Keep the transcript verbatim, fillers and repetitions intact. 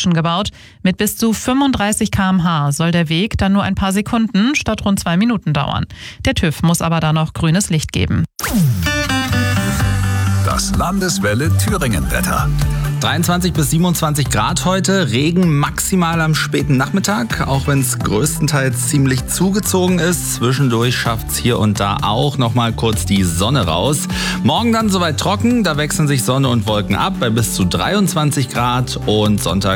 Action gebaut. Mit bis zu fünfunddreißig Kilometer pro Stunde soll der Weg dann nur ein paar Sekunden statt rund zwei Minuten dauern. Der TÜV muss aber da noch grünes Licht geben. Das Landeswelle Thüringen-Wetter. dreiundzwanzig bis siebenundzwanzig Grad heute, Regen maximal am späten Nachmittag, auch wenn es größtenteils ziemlich zugezogen ist. Zwischendurch schafft es hier und da auch nochmal kurz die Sonne raus. Morgen dann soweit trocken, da wechseln sich Sonne und Wolken ab bei bis zu dreiundzwanzig Grad und Sonntag